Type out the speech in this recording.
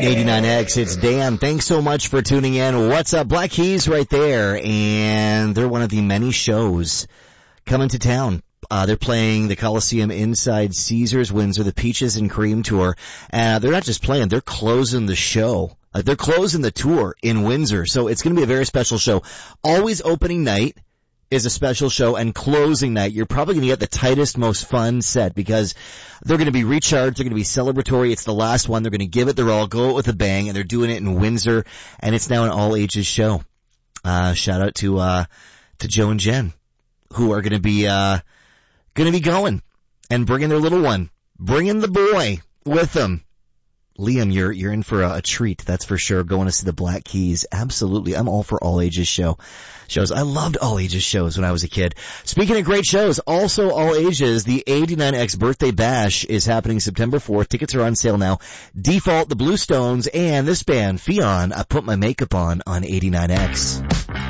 89X, it's Dan. Thanks so much for tuning in. What's up? Black Keys right there, and they're one of the many shows coming to town. They're playing the Coliseum inside Caesars Windsor, the Peaches and Cream Tour. They're not just playing, they're closing the show. They're closing the tour in Windsor, so it's going to be a very special show. Always opening night is a special show, and closing night, you're probably going to get the tightest, most fun set because they're going to be recharged, they're going to be celebratory. It's the last one. They're going to give it their all, go with a bang, and they're doing it in Windsor, and it's now an all-ages show. Shout out to Joe and Jen, who are going to be going and bringing their little one, bringing the boy with them. Liam, you're in for a treat, that's for sure. Going to see the Black Keys. Absolutely. I'm all for all ages shows. I loved all ages shows when I was a kid. Speaking of great shows, also all ages, the 89X Birthday Bash is happening September 4th. Tickets are on sale now. Default, the Bluestones, and this band, Fionn, I Put My Makeup On 89X.